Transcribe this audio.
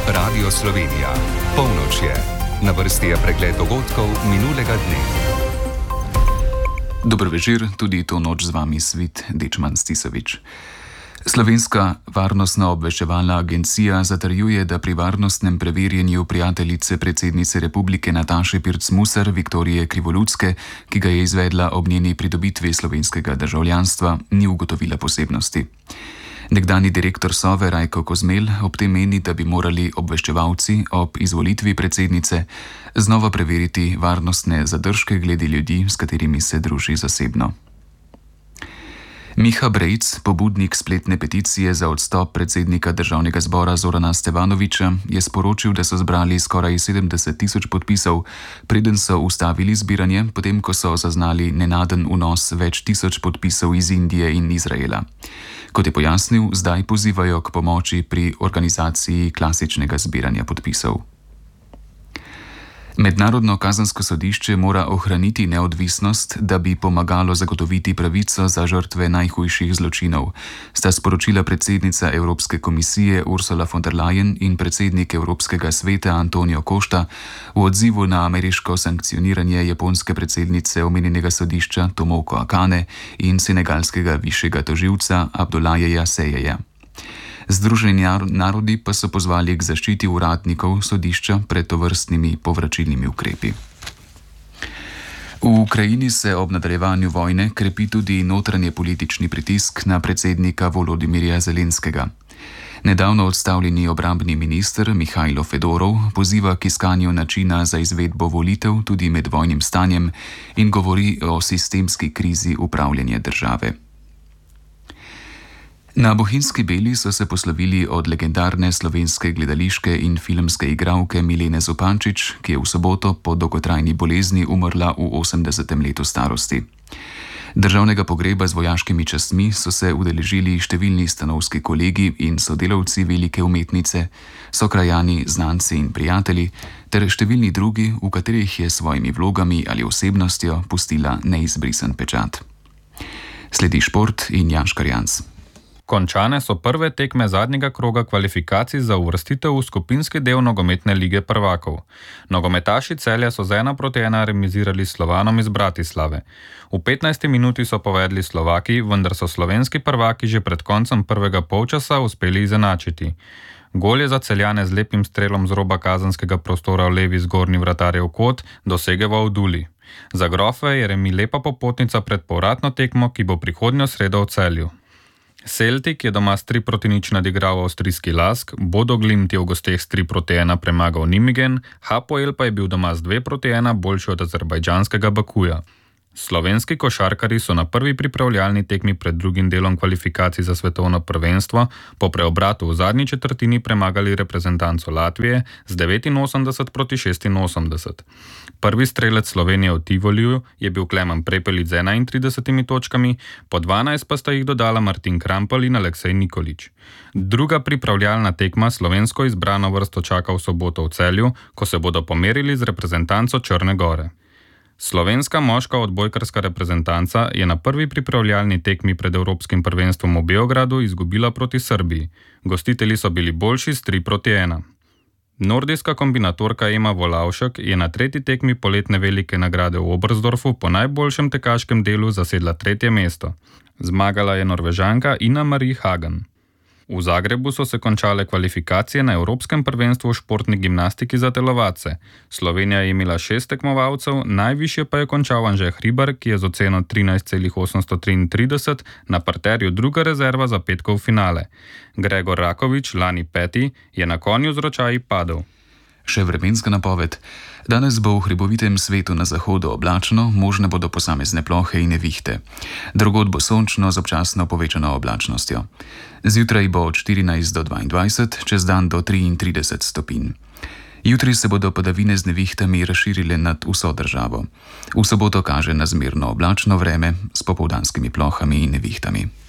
Radio Slovenija. Polnoč je. Na vrsti je pregled dogodkov minulega dne. Dober večer, tudi to noč z vami Svit Dečman Stisovič. Slovenska varnostna obveščevalna agencija zatrjuje, da pri varnostnem preverjanju prijateljice predsednice republike Nataše Pirc-Musar Viktorije Krivolutske, ki ga je izvedla ob njeni pridobitvi slovenskega državljanstva, ni ugotovila posebnosti. Nekdanji direktor Sove Rajko Kozmelj ob tem meni, da bi morali obveščevalci ob izvolitvi predsednice znova preveriti varnostne zadržke glede ljudi, s katerimi se druži zasebno. Miha Brejc, pobudnik spletne peticije za odstop predsednika državnega zbora Zorana Stevanovića, je sporočil, da so zbrali skoraj 70.000 podpisov, preden so ustavili zbiranje, potem ko so zaznali nenaden vnos več tisoč podpisov iz Indije in Izraela. Kot je pojasnil, zdaj pozivajo k pomoči pri organizaciji klasičnega zbiranja podpisov. Mednarodno kazensko sodišče mora ohraniti neodvisnost, da bi pomagalo zagotoviti pravico za žrtve najhujših zločinov, sta sporočila predsednica Evropske komisije Ursula von der Leyen in predsednik Evropskega sveta Antonio Costa v odzivu na ameriško sankcioniranje japonske predsednice omenjenega sodišča Tomoko Akane in senegalskega višjega tožilca Abdulajeja Sejeja. Združeni narodi pa so pozvali k zaščiti uradnikov sodišča pred tovrstnimi povračilnimi ukrepi. V Ukrajini se ob nadaljevanju vojne krepi tudi notranje politični pritisk na predsednika Volodimirja Zelenskega. Nedavno odstavljeni obrambni minister Mihajlo Fedorov poziva k iskanju načina za izvedbo volitev tudi med vojnim stanjem in govori o sistemski krizi upravljanja države. Na Bohinjski Beli so se poslovili od legendarne slovenske gledališke in filmske igralke Milene Zupančič, ki je v soboto po dolgotrajni bolezni umrla v 80. letu starosti. Državnega pogreba z vojaškimi častmi so se udeležili številni stanovski kolegi in sodelavci velike umetnice, sokrajani, znanci in prijatelji, ter številni drugi, v katerih je svojimi vlogami ali osebnostjo pustila neizbrisan pečat. Sledi šport in Janškar Janc. Končane so prve tekme zadnjega kroga kvalifikacij za uvrstitev v skupinski del nogometne lige prvakov. Nogometaši Celja so z 1:1 remizirali s Slovanom iz Bratislave. V 15. minuti so povedli Slovaki, vendar so slovenski prvaki že pred koncem prvega polčasa uspeli izenačiti. Gol je za Celjane z lepim strelom z roba kazenskega prostora v levi zgornji vratarjev kot dosegeval Duli. Za Grofe je remi lepa popotnica pred povratno tekmo, ki bo prihodnjo sredo v Celju. Celtic je doma s 3:0 nadigral avstrijski Lask, Bodo Glimt je v gosteh s 3:1 premagal Nijmegen, Hapoel pa je bil doma z 2:1 boljši od azerbajdžanskega Bakuja. Slovenski košarkarji so na prvi pripravljalni tekmi pred drugim delom kvalifikacij za svetovno prvenstvo po preobratu v zadnji četrtini premagali reprezentanco Latvije z 89-86. Prvi strelec Slovenije v Tivoliju je bil Klemen Prepelič z 31 točkami, po 12 pa sta jih dodala Martin Krampelj in Aleksej Nikolić. Druga pripravljalna tekma slovensko izbrano vrsto čaka v soboto v Celju, ko se bodo pomerili z reprezentanco Črne Gore. Slovenska moška odbojkarska reprezentanca je na prvi pripravljalni tekmi pred Evropskim prvenstvom v Beogradu izgubila proti Srbiji. Gostitelji so bili boljši s 3:1. Nordijska kombinatorka Ema Volavšek je na tretji tekmi poletne velike nagrade v Oberstdorfu po najboljšem tekaškem delu zasedla 3. mesto. Zmagala je Norvežanka Ina Marie Hagen. V Zagrebu so se končale kvalifikacije na Evropskem prvenstvu v športni gimnastiki za telovadce. Slovenija je imela 6 tekmovalcev, najvišje pa je končal Anže Hribar, ki je z oceno 13,833 na parterju druga rezerva za petkov finale. Gregor Rakovič, lani 5., je na konju z ročaji padel. Še vremenska napoved. Danes bo v hribovitem svetu na zahodu oblačno, možne bodo posamezne plohe in nevihte. Drugod bo sončno z občasno povečano oblačnostjo. Zjutraj bo od 14 do 22, čez dan do 33 stopinj. Jutri se bodo padavine z nevihtami razširile nad vso državo. V soboto kaže na zmerno oblačno vreme s popoldanskimi plohami in nevihtami.